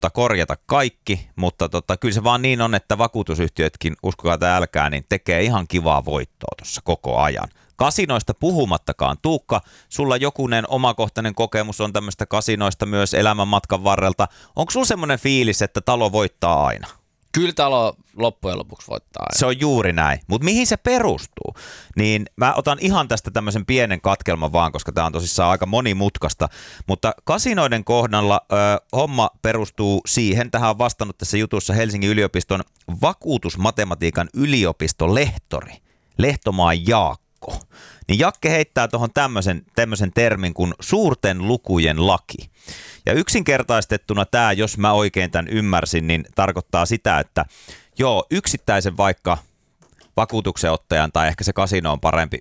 totta korjata kaikki, mutta kyllä se vaan niin on, että vakuutusyhtiötkin, uskokaa tai älkää, niin tekee ihan kivaa voittoa tuossa koko ajan. Kasinoista puhumattakaan. Tuukka, sulla jokunen omakohtainen kokemus on tämmöistä kasinoista myös elämänmatkan varrelta. Onko sulla semmoinen fiilis, että talo voittaa aina? Kyllä talo loppujen lopuksi voittaa aina. Se on juuri näin. Mutta mihin se perustuu? Niin mä otan ihan tästä tämmöisen pienen katkelman vaan, koska tämä on tosissaan aika monimutkaista. Mutta kasinoiden kohdalla homma perustuu siihen, tähän on vastannut tässä jutussa Helsingin yliopiston vakuutusmatematiikan yliopistolehtori, Lehtomaan Jaakko. Niin Jakke heittää tuohon tämmöisen termin kuin suurten lukujen laki. Ja yksinkertaistettuna tämä, jos mä oikein tämän ymmärsin, niin tarkoittaa sitä, että yksittäisen vaikka vakuutuksenottajan tai ehkä se kasino on parempi.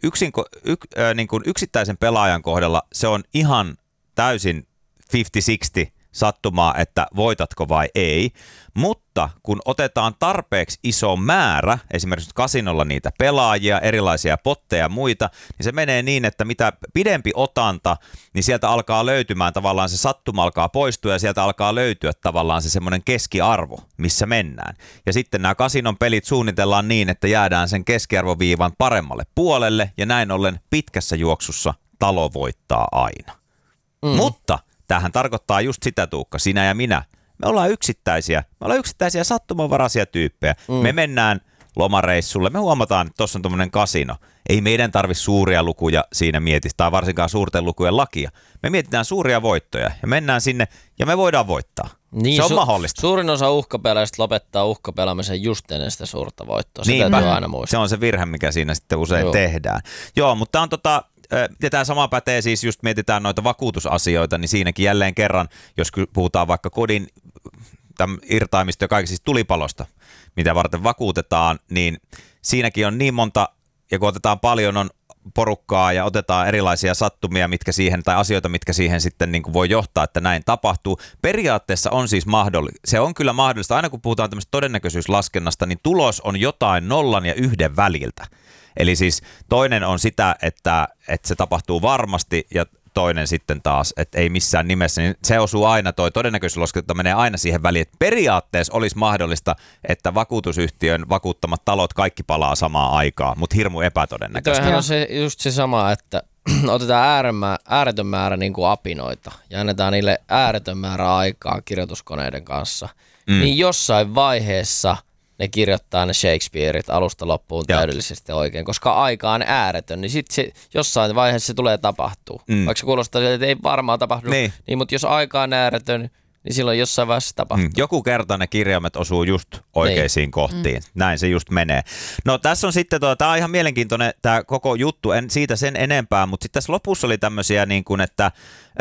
Niin kuin yksittäisen pelaajan kohdalla se on ihan täysin 50-60 sattumaa, että voitatko vai ei, mutta kun otetaan tarpeeksi iso määrä, esimerkiksi kasinolla niitä pelaajia, erilaisia potteja ja muita, niin se menee niin, että mitä pidempi otanta, niin sieltä alkaa löytymään tavallaan se sattuma alkaa poistua ja sieltä alkaa löytyä tavallaan se semmoinen keskiarvo, missä mennään. Ja sitten nämä kasinon pelit suunnitellaan niin, että jäädään sen keskiarvoviivan paremmalle puolelle ja näin ollen pitkässä juoksussa talo voittaa aina. Mutta tämähän tarkoittaa just sitä, Tuukka, sinä ja minä. Me ollaan yksittäisiä sattumanvaraisia tyyppejä. Me mennään lomareissulle, me huomataan, että tuossa on tuommoinen kasino. Ei meidän tarvitse suuria lukuja siinä mietistä, tai varsinkaan suurten lukujen lakia. Me mietitään suuria voittoja ja mennään sinne ja me voidaan voittaa. Niin, se on mahdollista. Suurin osa uhkapelaajista lopettaa uhkapelaamisen just ennen sitä suurta voittoa. Se täytyy aina muistaa. Se on se virhe, mikä siinä sitten usein tehdään. Joo, mutta on ja tämä sama pätee siis, just mietitään noita vakuutusasioita, niin siinäkin jälleen kerran, jos puhutaan vaikka kodin irtaimista ja kaikista siis tulipalosta, mitä varten vakuutetaan, niin siinäkin on niin monta, ja kun otetaan paljon on porukkaa ja otetaan erilaisia sattumia, mitkä siihen, tai asioita, mitkä siihen sitten niin kuin voi johtaa, että näin tapahtuu. Periaatteessa on siis mahdollista, se on kyllä mahdollista, aina kun puhutaan tämmöistä todennäköisyyslaskennasta, niin tulos on jotain 0 ja 1 väliltä. Eli siis toinen on sitä, että se tapahtuu varmasti ja toinen sitten taas, että ei missään nimessä, niin se osuu aina, toi todennäköisyyslaskenta menee aina siihen väliin, että periaatteessa olisi mahdollista, että vakuutusyhtiön vakuuttamat talot kaikki palaa samaan aikaan, mutta hirmu epätodennäköistä. Toihan on se, just se sama, että otetaan ääretön määrä niin kuin apinoita ja annetaan niille ääretön määrä aikaa kirjoituskoneiden kanssa, niin jossain vaiheessa ne kirjoittaa ne Shakespeareit alusta loppuun täydellisesti oikein, koska aika on ääretön, niin sitten jossain vaiheessa se tulee tapahtuu. Vaikka se kuulostaa, että ei varmaan tapahdu, niin mutta jos aika on ääretön, niin silloin jossain vaiheessa tapahtuu. Joku kerta ne kirjaimet osuu just oikeisiin kohtiin. Näin se just menee. No tässä on sitten, tämä on ihan mielenkiintoinen tämä koko juttu, en siitä sen enempää, mutta sitten tässä lopussa oli tämmöisiä niin kuin, että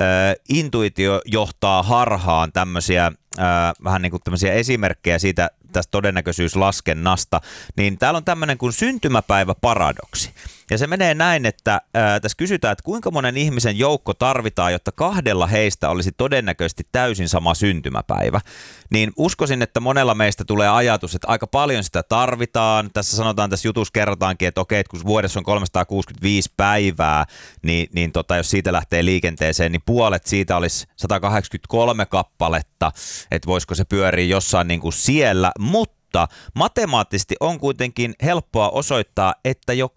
intuitio johtaa harhaan tämmöisiä vähän niin kuin tämmöisiä esimerkkejä siitä tästä todennäköisyyslaskennasta, niin täällä on tämmöinen kuin syntymäpäiväparadoksi. Ja se menee näin, että tässä kysytään, että kuinka monen ihmisen joukko tarvitaan, jotta 2 heistä olisi todennäköisesti täysin sama syntymäpäivä. Niin uskoisin, että monella meistä tulee ajatus, että aika paljon sitä tarvitaan. Tässä sanotaan, tässä jutussa kerrotaankin, että okei, että kun vuodessa on 365 päivää, niin jos siitä lähtee liikenteeseen, niin puolet siitä olisi 183 kappaletta, että voisiko se pyöriä jossain niin kuin siellä, mutta matemaattisesti on kuitenkin helppoa osoittaa, että jo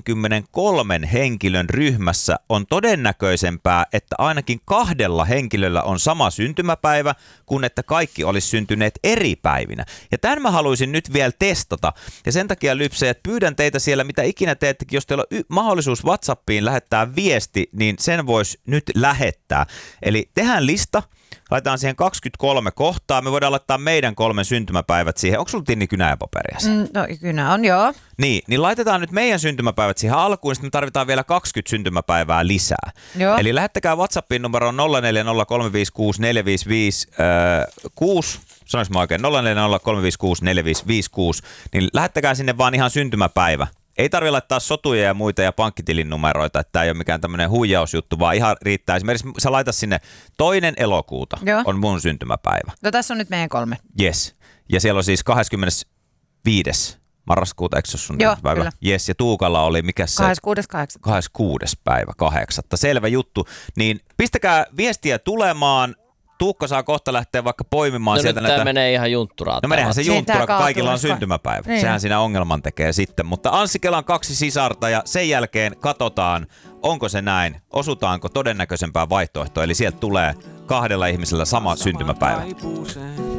23 henkilön ryhmässä on todennäköisempää, että ainakin 2 henkilöllä on sama syntymäpäivä, kuin että kaikki olisi syntyneet eri päivinä. Ja tämän mä haluaisin nyt vielä testata. Ja sen takia, lypsejät, pyydän teitä siellä, mitä ikinä teettekin, jos teillä on mahdollisuus WhatsAppiin lähettää viesti, niin sen voisi nyt lähettää. Eli tehdään lista. Laitetaan siihen 23 kohtaa. Me voidaan laittaa meidän 3 syntymäpäivät siihen. Onko sulla, Tinni, kynä ja paperia? No kynä on, joo. Niin laitetaan nyt meidän syntymäpäivät siihen alkuun, sitten me tarvitaan vielä 20 syntymäpäivää lisää. Joo. Eli lähettäkää WhatsAppin numeroon 0403564556. Sanoinko mä oikein? 0403564556. Niin lähettäkää sinne vaan ihan syntymäpäivä. Ei tarvitse laittaa sotuja ja muita ja pankkitilin numeroita, että tämä ei ole mikään tämmöinen huijausjuttu, vaan ihan riittää. Esimerkiksi sä laitat sinne 2. elokuuta on mun syntymäpäivä. No tässä on nyt meidän 3. Yes. Ja siellä on siis 25. marraskuuta, eikö se ole sun syntymäpäivä? Yes, ja Tuukalla oli mikä se? 26. päivä 8. Selvä juttu. Niin pistäkää viestiä tulemaan. Tuukka saa kohta lähteä vaikka poimimaan No sieltä nyt tää menee ihan juntturaan. No menehän se Siitä junttura, kun kaatuu kaikilla on usko. syntymäpäivä. Niin. Sehän siinä ongelman tekee sitten. Mutta Anssi Kelan 2 sisarta ja sen jälkeen katsotaan, onko se näin, osutaanko todennäköisempään vaihtoehtoon. Eli sieltä tulee 2 ihmisellä sama syntymäpäivä.